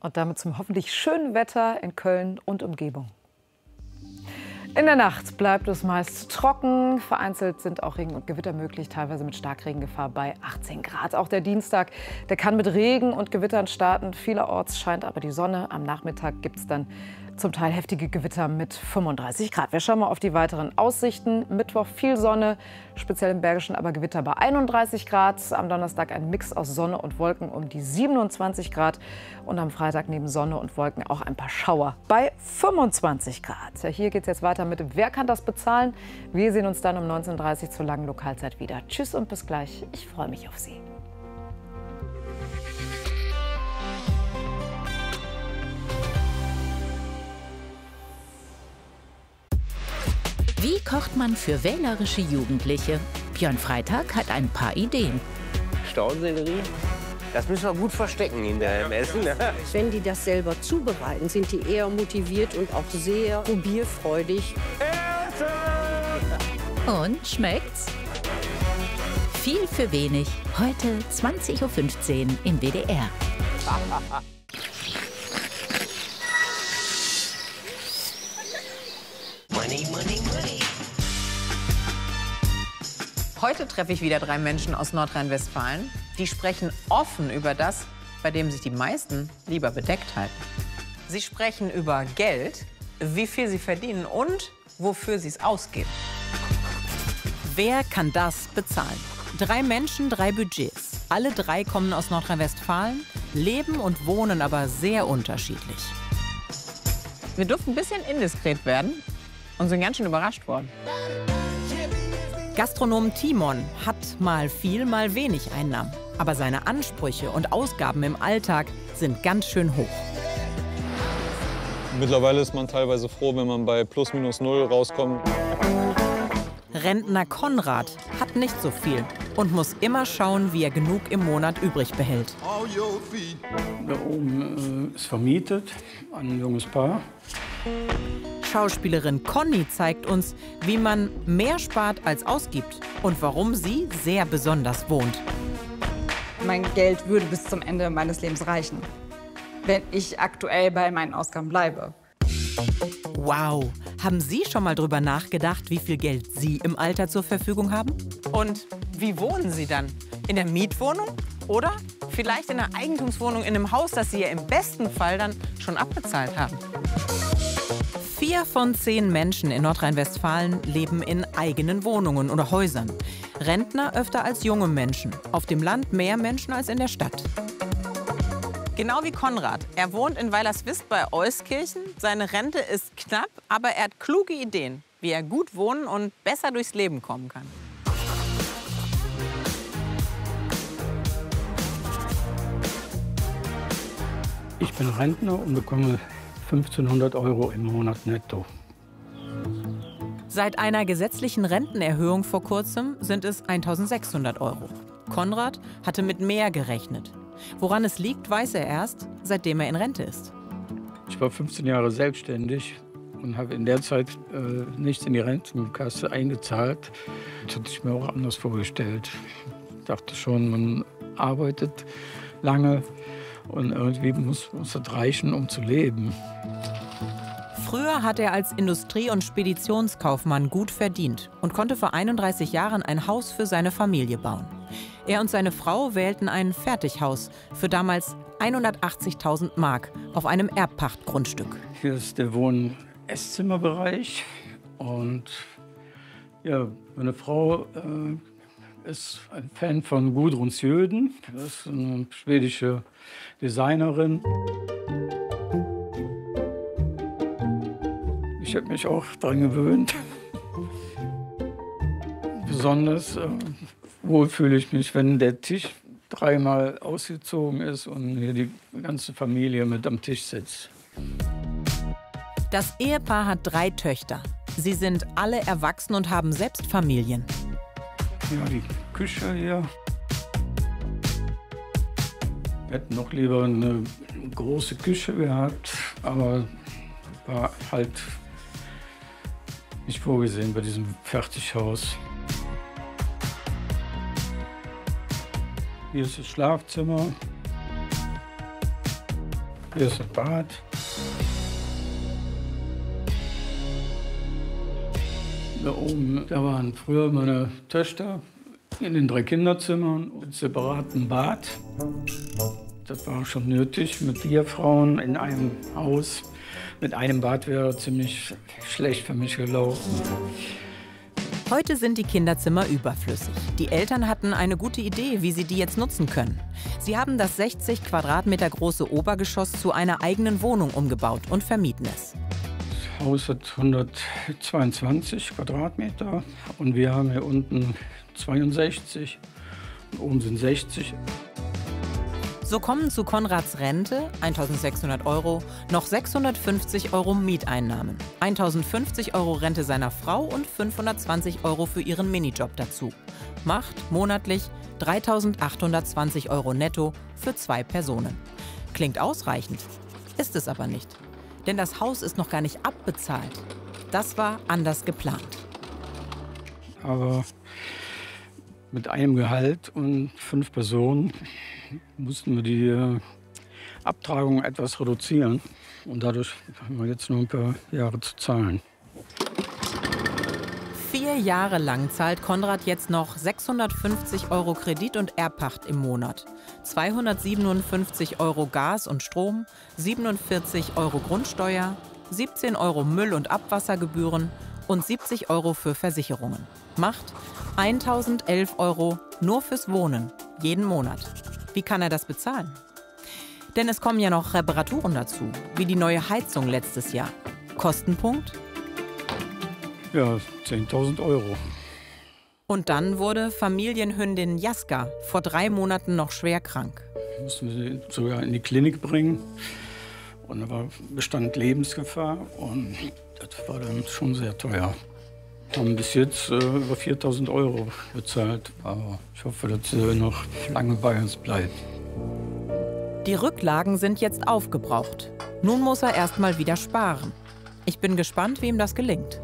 Und damit zum hoffentlich schönen Wetter in Köln und Umgebung. In der Nacht bleibt es meist trocken. Vereinzelt sind auch Regen und Gewitter möglich, teilweise mit Starkregengefahr bei 18 Grad. Auch der Dienstag, der kann mit Regen und Gewittern starten. Vielerorts scheint aber die Sonne. Am Nachmittag gibt es dann zum Teil heftige Gewitter mit 35 Grad. Wir schauen mal auf die weiteren Aussichten. Mittwoch viel Sonne, speziell im Bergischen aber Gewitter bei 31 Grad. Am Donnerstag ein Mix aus Sonne und Wolken um die 27 Grad. Und am Freitag neben Sonne und Wolken auch ein paar Schauer bei 25 Grad. Hier geht es jetzt weiter mit Wer kann das bezahlen? Wir sehen uns dann um 19:30 Uhr zur langen Lokalzeit wieder. Tschüss und bis gleich. Ich freue mich auf Sie. Wie kocht man für wählerische Jugendliche? Björn Freitag hat ein paar Ideen. Staudensellerie, das müssen wir gut verstecken hinterher im Essen. Ne? Wenn die das selber zubereiten, sind die eher motiviert und auch sehr probierfreudig. Und schmeckt's? Viel für wenig. Heute 20:15 Uhr im WDR. Money, money, money. Heute treffe ich wieder 3 Menschen aus Nordrhein-Westfalen. Die sprechen offen über das, bei dem sich die meisten lieber bedeckt halten. Sie sprechen über Geld, wie viel sie verdienen und wofür sie es ausgeben. Wer kann das bezahlen? 3 Menschen, 3 Budgets. Alle 3 kommen aus Nordrhein-Westfalen, leben und wohnen aber sehr unterschiedlich. Wir durften ein bisschen indiskret werden und sind ganz schön überrascht worden. Gastronom Timon hat mal viel, mal wenig Einnahmen. Aber seine Ansprüche und Ausgaben im Alltag sind ganz schön hoch. Mittlerweile ist man teilweise froh, wenn man bei plus minus null rauskommt. Rentner Konrad hat nicht so viel und muss immer schauen, wie er genug im Monat übrig behält. Da oben ist vermietet an ein junges Paar. Schauspielerin Conny zeigt uns, wie man mehr spart als ausgibt und warum sie sehr besonders wohnt. Mein Geld würde bis zum Ende meines Lebens reichen, wenn ich aktuell bei meinen Ausgaben bleibe. Wow! Haben Sie schon mal drüber nachgedacht, wie viel Geld Sie im Alter zur Verfügung haben? Und wie wohnen Sie dann? In der Mietwohnung? Oder vielleicht in einer Eigentumswohnung in einem Haus, das Sie ja im besten Fall dann schon abbezahlt haben? 4 von 10 Menschen in Nordrhein-Westfalen leben in eigenen Wohnungen oder Häusern. Rentner öfter als junge Menschen. Auf dem Land mehr Menschen als in der Stadt. Genau wie Konrad. Er wohnt in Weilerswist bei Euskirchen. Seine Rente ist knapp, aber er hat kluge Ideen, wie er gut wohnen und besser durchs Leben kommen kann. Ich bin Rentner und bekomme 1.500 € im Monat netto. Seit einer gesetzlichen Rentenerhöhung vor kurzem sind es 1.600 €. Konrad hatte mit mehr gerechnet. Woran es liegt, weiß er erst, seitdem er in Rente ist. Ich war 15 Jahre selbstständig und habe in der Zeit nichts in die Rentenkasse eingezahlt. Das hatte ich mir auch anders vorgestellt. Ich dachte schon, man arbeitet lange und irgendwie muss das reichen, um zu leben. Früher hat er als Industrie- und Speditionskaufmann gut verdient und konnte vor 31 Jahren ein Haus für seine Familie bauen. Er und seine Frau wählten ein Fertighaus für damals 180.000 Mark auf einem Erbpachtgrundstück. Hier ist der Wohn-Esszimmerbereich und ja, meine Frau ist ein Fan von Gudrun Sjöden. Das ist eine schwedische Designerin. Ich habe mich auch daran gewöhnt. Besonders wohl fühle ich mich, wenn der Tisch 3-mal ausgezogen ist und hier die ganze Familie mit am Tisch sitzt. Das Ehepaar hat 3 Töchter. Sie sind alle erwachsen und haben selbst Familien. Ja, die Küche hier. Wir hätten noch lieber eine große Küche gehabt, aber war halt nicht vorgesehen bei diesem Fertighaus. Hier ist das Schlafzimmer. Hier ist das Bad. Da oben, da waren früher meine Töchter in den 3 Kinderzimmern mit separatem Bad. Das war schon nötig mit 4 Frauen in einem Haus. Mit einem Bad wäre ziemlich schlecht für mich gelaufen. Heute sind die Kinderzimmer überflüssig. Die Eltern hatten eine gute Idee, wie sie die jetzt nutzen können. Sie haben das 60 Quadratmeter große Obergeschoss zu einer eigenen Wohnung umgebaut und vermieten es. Das Haus hat 122 Quadratmeter und wir haben hier unten 62 und oben sind 60. So kommen zu Konrads Rente, 1.600 € noch 650 € Mieteinnahmen, 1.050 € Rente seiner Frau und 520 € für ihren Minijob dazu. Macht monatlich 3.820 € netto für 2 Personen. Klingt ausreichend, ist es aber nicht. Denn das Haus ist noch gar nicht abbezahlt. Das war anders geplant. Aber mit einem Gehalt und 5 Personen mussten wir die Abtragung etwas reduzieren. Und dadurch haben wir jetzt nur ein paar Jahre zu zahlen. 4 Jahre lang zahlt Konrad jetzt noch 650 € Kredit und Erbpacht im Monat, 257 € Gas und Strom, 47 € Grundsteuer, 17 € Müll- und Abwassergebühren und 70 € für Versicherungen. Macht 1.011 € nur fürs Wohnen, jeden Monat. Wie kann er das bezahlen? Denn es kommen ja noch Reparaturen dazu, wie die neue Heizung letztes Jahr. Kostenpunkt? Ja, 10.000 €. Und dann wurde Familienhündin Jaska vor 3 Monaten noch schwer krank. Mussten wir sie sogar in die Klinik bringen. Und da bestand Lebensgefahr und das war dann schon sehr teuer. Wir haben bis jetzt über 4.000 € bezahlt. Aber ich hoffe, dass sie noch lange bei uns bleibt. Die Rücklagen sind jetzt aufgebraucht. Nun muss er erst mal wieder sparen. Ich bin gespannt, wie ihm das gelingt.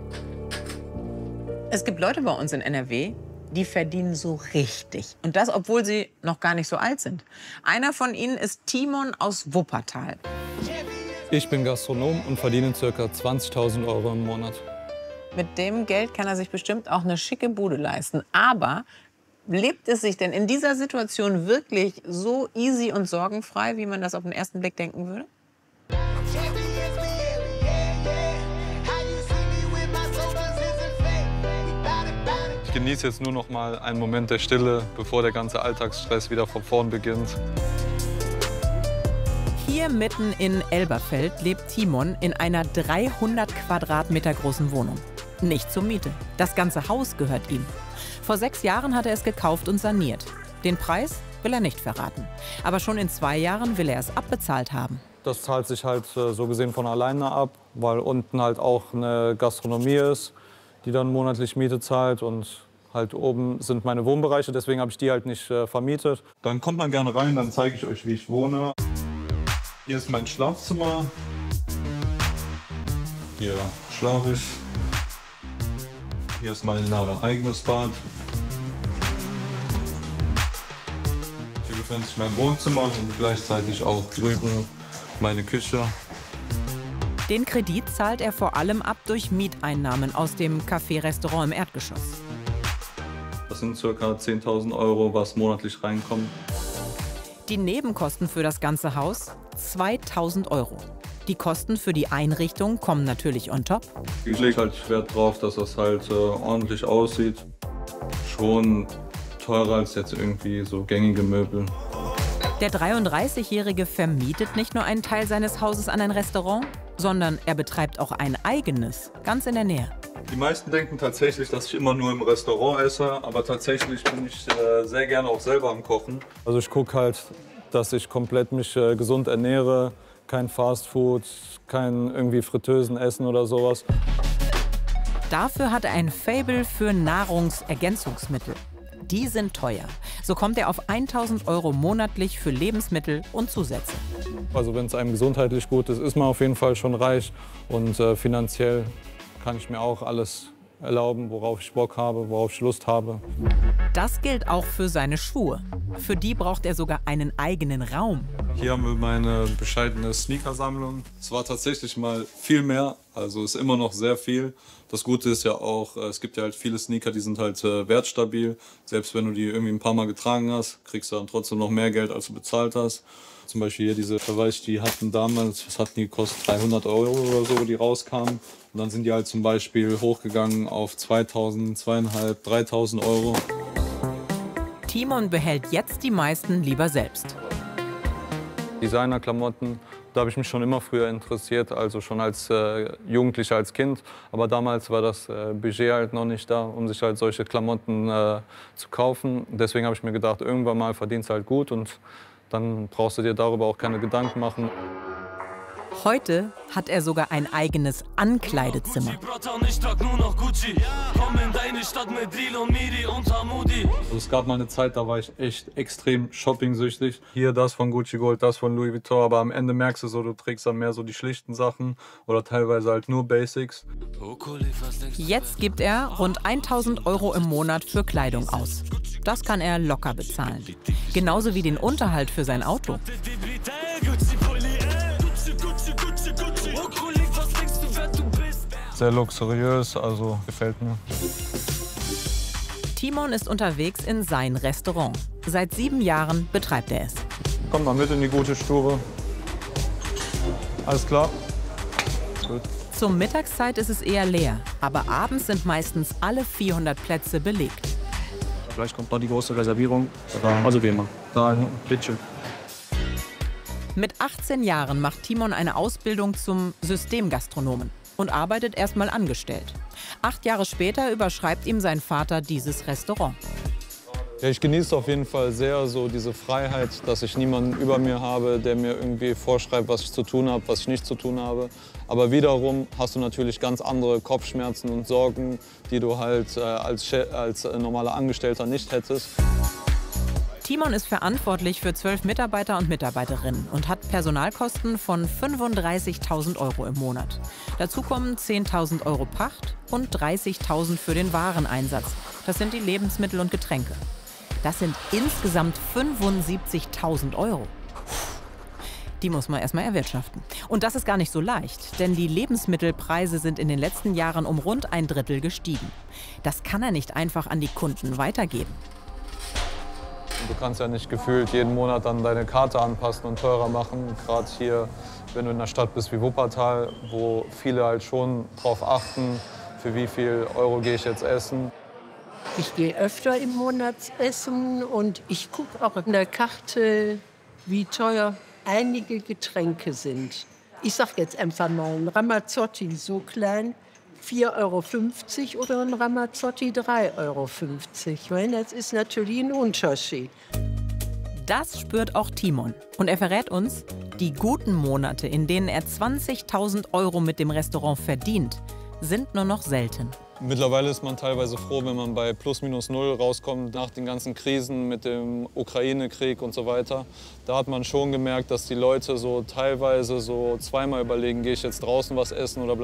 Es gibt Leute bei uns in NRW, die verdienen so richtig. Und das, obwohl sie noch gar nicht so alt sind. Einer von ihnen ist Timon aus Wuppertal. Ich bin Gastronom und verdiene ca. 20.000 € im Monat. Mit dem Geld kann er sich bestimmt auch eine schicke Bude leisten. Aber lebt es sich denn in dieser Situation wirklich so easy und sorgenfrei, wie man das auf den ersten Blick denken würde? Ich genieße jetzt nur noch mal einen Moment der Stille, bevor der ganze Alltagsstress wieder von vorn beginnt. Hier mitten in Elberfeld lebt Timon in einer 300 Quadratmeter großen Wohnung. Nicht zur Miete. Das ganze Haus gehört ihm. Vor 6 Jahren hat er es gekauft und saniert. Den Preis will er nicht verraten. Aber schon in 2 Jahren will er es abbezahlt haben. Das zahlt sich halt so gesehen von alleine ab, weil unten halt auch eine Gastronomie ist, die dann monatlich Miete zahlt. Und halt oben sind meine Wohnbereiche, deswegen habe ich die halt nicht vermietet. Dann kommt man gerne rein, dann zeige ich euch, wie ich wohne. Hier ist mein Schlafzimmer. Hier schlafe ich. Hier ist mein eigenes Bad. Hier befindet sich mein Wohnzimmer und gleichzeitig auch drüben meine Küche. Den Kredit zahlt er vor allem ab durch Mieteinnahmen aus dem Café-Restaurant im Erdgeschoss. Das sind ca. 10.000 €, was monatlich reinkommt. Die Nebenkosten für das ganze Haus 2.000 €. Die Kosten für die Einrichtung kommen natürlich on top. Ich lege halt Wert drauf, dass das halt ordentlich aussieht. Schon teurer als jetzt irgendwie so gängige Möbel. Der 33-Jährige vermietet nicht nur einen Teil seines Hauses an ein Restaurant, sondern er betreibt auch ein eigenes, ganz in der Nähe. Die meisten denken tatsächlich, dass ich immer nur im Restaurant esse, aber tatsächlich bin ich sehr gerne auch selber am Kochen. Also ich gucke halt, dass ich komplett mich gesund ernähre, kein Fastfood, kein irgendwie Fritteusen essen oder sowas. Dafür hat er ein Faible für Nahrungsergänzungsmittel. Die sind teuer. So kommt er auf 1.000 € monatlich für Lebensmittel und Zusätze. Also wenn es einem gesundheitlich gut ist, ist man auf jeden Fall schon reich. Und finanziell kann ich mir auch alles erlauben, worauf ich Bock habe, worauf ich Lust habe. Das gilt auch für seine Schuhe. Für die braucht er sogar einen eigenen Raum. Hier haben wir meine bescheidene Sneakersammlung. Es war tatsächlich mal viel mehr, also ist immer noch sehr viel. Das Gute ist ja auch, es gibt ja halt viele Sneaker, die sind halt wertstabil. Selbst wenn du die irgendwie ein paar Mal getragen hast, kriegst du dann trotzdem noch mehr Geld, als du bezahlt hast. Zum Beispiel hier diese Verweis, die hatten damals, was hatten die gekostet, 300 € oder so, wo die rauskamen. Und dann sind die halt zum Beispiel hochgegangen auf 2000, 2.500, 3.000 €. Timon behält jetzt die meisten lieber selbst. Designerklamotten, da habe ich mich schon immer früher interessiert, also schon als Jugendlicher, als Kind. Aber damals war das Budget halt noch nicht da, um sich halt solche Klamotten zu kaufen. Deswegen habe ich mir gedacht, irgendwann mal verdienst du halt gut und dann brauchst du dir darüber auch keine Gedanken machen. Heute hat er sogar ein eigenes Ankleidezimmer. Also es gab mal eine Zeit, da war ich echt extrem shopping-süchtig. Hier das von Gucci Gold, das von Louis Vuitton. Aber am Ende merkst du so, du trägst dann mehr so die schlichten Sachen oder teilweise halt nur Basics. Jetzt gibt er rund 1.000 € im Monat für Kleidung aus. Das kann er locker bezahlen. Genauso wie den Unterhalt für sein Auto. Sehr luxuriös, also gefällt mir. Timon ist unterwegs in sein Restaurant. Seit 7 Jahren betreibt er es. Komm mal mit in die gute Stube. Alles klar? Gut. Zur Mittagszeit ist es eher leer, aber abends sind meistens alle 400 Plätze belegt. Gleich kommt noch die große Reservierung. Also wie immer. Da, Bitte. Mit 18 Jahren macht Timon eine Ausbildung zum Systemgastronomen und arbeitet erstmal angestellt. 8 Jahre später überschreibt ihm sein Vater dieses Restaurant. Ja, ich genieße auf jeden Fall sehr so diese Freiheit, dass ich niemanden über mir habe, der mir irgendwie vorschreibt, was ich zu tun habe, was ich nicht zu tun habe. Aber wiederum hast du natürlich ganz andere Kopfschmerzen und Sorgen, die du halt als normaler Angestellter nicht hättest. Timon ist verantwortlich für 12 Mitarbeiter und Mitarbeiterinnen und hat Personalkosten von 35.000 € im Monat. Dazu kommen 10.000 € Pacht und 30.000 für den Wareneinsatz. Das sind die Lebensmittel und Getränke. Das sind insgesamt 75.000 €. Die muss man erstmal erwirtschaften. Und das ist gar nicht so leicht, denn die Lebensmittelpreise sind in den letzten Jahren um rund 1/3 gestiegen. Das kann er nicht einfach an die Kunden weitergeben. Du kannst ja nicht gefühlt jeden Monat dann deine Karte anpassen und teurer machen. Gerade hier, wenn du in einer Stadt bist wie Wuppertal, wo viele halt schon drauf achten, für wie viel Euro gehe ich jetzt essen. Ich gehe öfter im Monat essen und ich gucke auch in der Karte, wie teuer einige Getränke sind. Ich sage jetzt einfach mal ein Ramazzotti so klein, 4,50 € oder ein Ramazzotti 3,50 €. Weil das ist natürlich ein Unterschied. Das spürt auch Timon. Und er verrät uns, die guten Monate, in denen er 20.000 € mit dem Restaurant verdient, sind nur noch selten. Mittlerweile ist man teilweise froh, wenn man bei plus minus null rauskommt nach den ganzen Krisen mit dem Ukraine-Krieg und so weiter. Da hat man schon gemerkt, dass die Leute so teilweise so zweimal überlegen, gehe ich jetzt draußen was essen oder bleibe